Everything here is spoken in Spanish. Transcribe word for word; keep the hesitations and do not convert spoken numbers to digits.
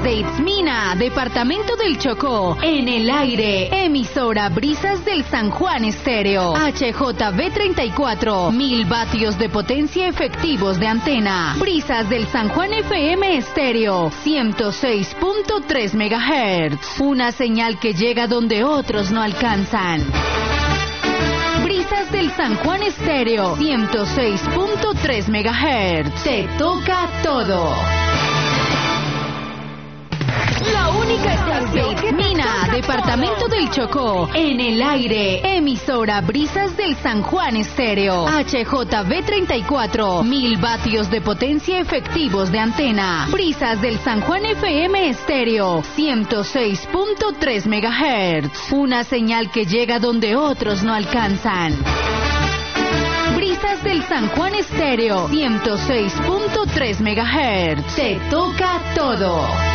Desde Itzmina, departamento del Chocó, en el aire, emisora Brisas del San Juan Estéreo. H J V treinta y cuatro, mil vatios de potencia efectivos de antena. Brisas del San Juan F M Estéreo, ciento seis punto tres megahertz. Una señal que llega donde otros no alcanzan. Brisas del San Juan Estéreo, ciento seis punto tres megahertz. Te toca todo. La única estación que Mina, departamento del Chocó, en el aire, emisora Brisas del San Juan Estéreo. H J V treinta y cuatro, mil vatios de potencia efectivos de antena. Brisas del San Juan F M Estéreo, ciento seis punto tres megahertz. Una señal que llega donde otros no alcanzan. Brisas del San Juan Estéreo, ciento seis punto tres megahertz. Te toca todo.